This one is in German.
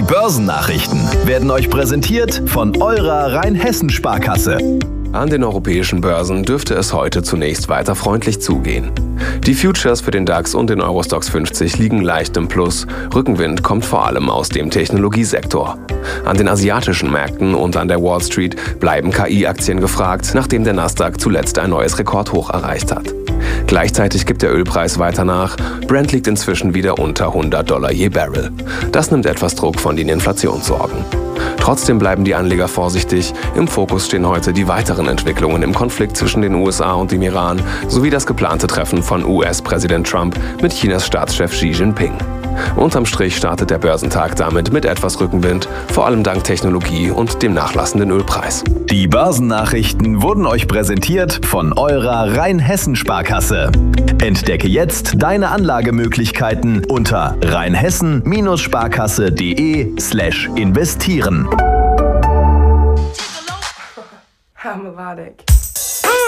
Börsennachrichten werden euch präsentiert von eurer Rheinhessen-Sparkasse. An den europäischen Börsen dürfte es heute zunächst weiter freundlich zugehen. Die Futures für den DAX und den Eurostoxx 50 liegen leicht im Plus. Rückenwind kommt vor allem aus dem Technologiesektor. An den asiatischen Märkten und an der Wall Street bleiben KI-Aktien gefragt, nachdem der Nasdaq zuletzt ein neues Rekordhoch erreicht hat. Gleichzeitig gibt der Ölpreis weiter nach. Brent liegt inzwischen wieder unter $100 je Barrel. Das nimmt etwas Druck von den Inflationssorgen. Trotzdem bleiben die Anleger vorsichtig. Im Fokus stehen heute die weiteren Entwicklungen im Konflikt zwischen den USA und dem Iran sowie das geplante Treffen von US-Präsident Trump mit Chinas Staatschef Xi Jinping. Unterm Strich startet der Börsentag damit mit etwas Rückenwind, vor allem dank Technologie und dem nachlassenden Ölpreis. Die Börsennachrichten wurden euch präsentiert von eurer Rheinhessen-Sparkasse. Entdecke jetzt deine Anlagemöglichkeiten unter rheinhessen-sparkasse.de/investieren. Hammerwahrdig.